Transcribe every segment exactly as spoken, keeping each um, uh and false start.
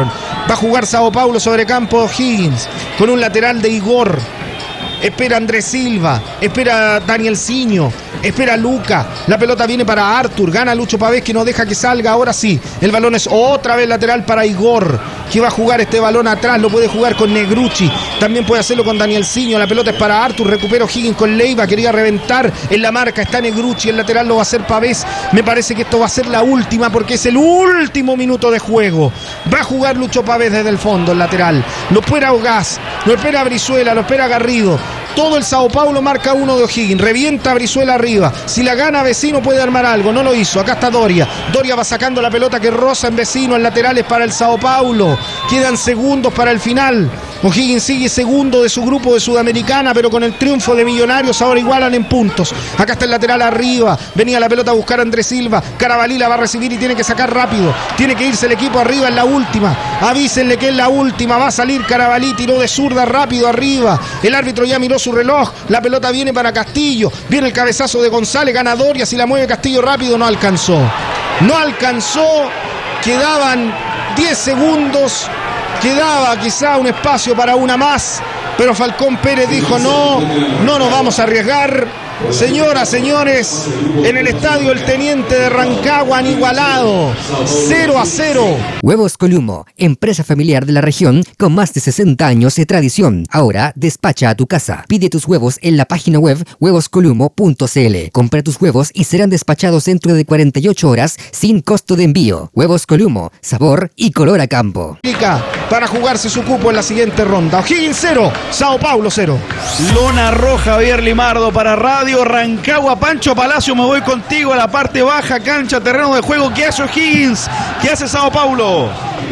jugaron. Va a jugar Sao Paulo sobre campo Higgins, con un lateral de Igor. Espera Andrés Silva, espera Daniel Siño, espera Luca. La pelota viene para Arthur, gana Lucho Pavés, que no deja que salga. Ahora sí, el balón es otra vez lateral para Igor, que va a jugar este balón atrás. Lo puede jugar con Negrucci, también puede hacerlo con Daniel Siño. La pelota es para Arthur, recupera Higgins con Leiva, quería reventar en la marca, está Negrucci, el lateral lo va a hacer Pavés. Me parece que esto va a ser la última, porque es el último minuto de juego. Va a jugar Lucho Pavés desde el fondo, el lateral. Lo espera Ogaz, lo espera Brizuela, lo espera Garrido. Todo el Sao Paulo marca uno de O'Higgins. Revienta a Brizuela arriba. Si la gana Vecino puede armar algo. No lo hizo. Acá está Doria. Doria va sacando la pelota que roza en Vecino. En laterales para el Sao Paulo. Quedan segundos para el final. O'Higgins sigue segundo de su grupo de Sudamericana, pero con el triunfo de Millonarios ahora igualan en puntos. Acá está el lateral arriba. Venía la pelota a buscar a Andrés Silva. Carabalí la va a recibir y tiene que sacar rápido. Tiene que irse el equipo arriba en la última. Avísenle que es la última. Va a salir Carabalí. Tiró de zurda rápido arriba. El árbitro ya miró su reloj. La pelota viene para Castillo. Viene el cabezazo de González. Gana Doria. Si la mueve Castillo rápido, no alcanzó. No alcanzó. Quedaban diez segundos. Quedaba quizá un espacio para una más, pero Falcón Pérez dijo no, no nos vamos a arriesgar. Señoras, señores, en el estadio El Teniente de Rancagua han igualado cero a cero. Huevos Columo, empresa familiar de la región con más de sesenta años de tradición. Ahora despacha a tu casa. Pide tus huevos en la página web huevos columo punto c l. Compra tus huevos y serán despachados dentro de cuarenta y ocho horas sin costo de envío. Huevos Columo, sabor y color a campo. Para jugarse su cupo en la siguiente ronda. O'Higgins cero, Sao Paulo cero. Lona roja, Javier Limardo para Radio Rancagua. Pancho Palacio, me voy contigo a la parte baja, cancha, terreno de juego. ¿Qué hace O'Higgins? ¿Qué hace Sao Paulo?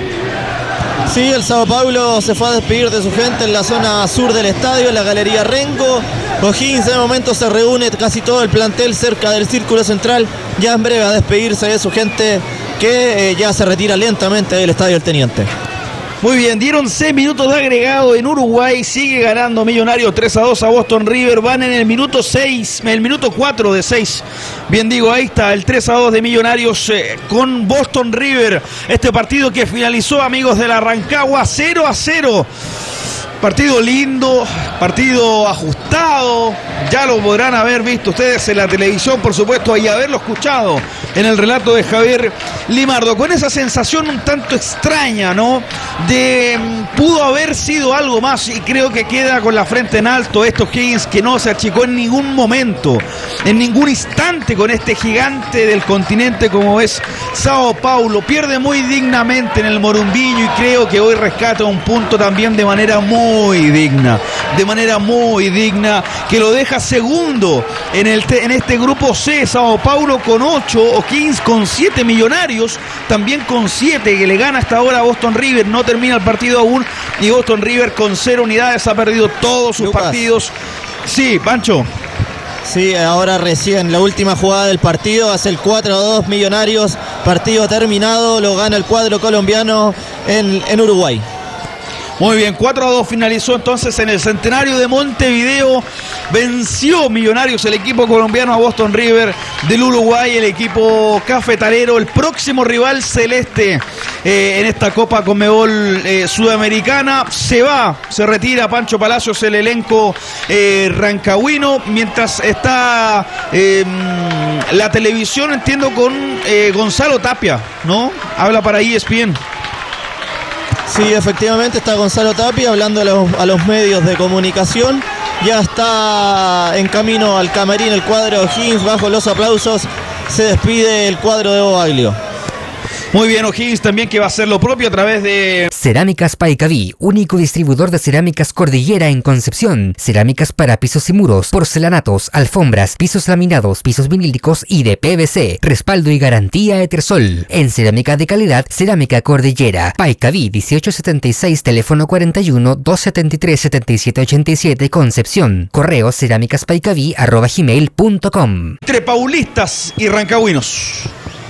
Sí, el Sao Paulo se fue a despedir de su gente en la zona sur del estadio, en la Galería Rengo. O'Higgins en el momento se reúne casi todo el plantel cerca del círculo central, ya en breve a despedirse de su gente que eh, ya se retira lentamente del estadio El Teniente. Muy bien, dieron seis minutos de agregado en Uruguay, sigue ganando Millonarios tres a dos a Boston River, van en el minuto seis, el minuto cuatro de seis, bien digo, ahí está el tres a dos de Millonarios eh, con Boston River, este partido que finalizó, amigos de la Rancagua, cero a cero. Partido lindo, partido ajustado, ya lo podrán haber visto ustedes en la televisión, por supuesto, y haberlo escuchado en el relato de Javier Limardo, con esa sensación un tanto extraña, ¿no? De pudo haber sido algo más, y creo que queda con la frente en alto estos Higgins, que no se achicó en ningún momento, en ningún instante con este gigante del continente como es Sao Paulo. Pierde muy dignamente en el Morumbiño y creo que hoy rescata un punto también de manera muy muy digna, de manera muy digna, que lo deja segundo en, el te, en este grupo C, Sao Paulo con ocho, O'Higgins con siete, Millonarios también con siete, que le gana hasta ahora a Boston River, no termina el partido aún, y Boston River con cero unidades, ha perdido todos sus Lucas. partidos. Sí, Pancho. Sí, ahora recién la última jugada del partido, hace el cuatro a dos Millonarios, partido terminado, lo gana el cuadro colombiano en, en Uruguay. Muy bien, cuatro a dos finalizó entonces en el Centenario de Montevideo. Venció Millonarios, el equipo colombiano, a Boston River del Uruguay, el equipo cafetalero, el próximo rival celeste eh, en esta Copa Conmebol eh, Sudamericana. Se va, se retira Pancho Palacios, el elenco eh, rancagüino, mientras está eh, la televisión, entiendo, con eh, Gonzalo Tapia, ¿no? Habla para E S P N. Sí, efectivamente está Gonzalo Tapia hablando a los, a los medios de comunicación. Ya está en camino al camarín el cuadro O'Higgins, bajo los aplausos se despide el cuadro de Bobaglio. Muy bien, O'Higgins también, que va a hacer lo propio a través de Cerámicas Paicaví, único distribuidor de cerámicas Cordillera en Concepción. Cerámicas para pisos y muros, porcelanatos, alfombras, pisos laminados, pisos vinílicos y de P V C. Respaldo y garantía Etersol. En cerámica de calidad, Cerámica Cordillera. Paicaví dieciocho setenta y seis, teléfono cuarenta y uno, doscientos setenta y tres, setenta y siete ochenta y siete, Concepción. Correo cerámicaspaicaví arroba gmail punto com. Entre paulistas y rancagüinos.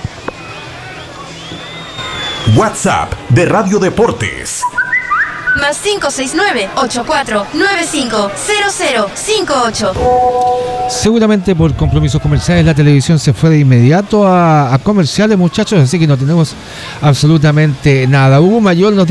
WhatsApp de Radio Deportes. Más cinco seis nueve, ocho cuatro nueve cinco, cero cero cinco ocho. Seguramente por compromisos comerciales la televisión se fue de inmediato a, a comerciales, muchachos, así que no tenemos absolutamente nada. Hugo Mayor nos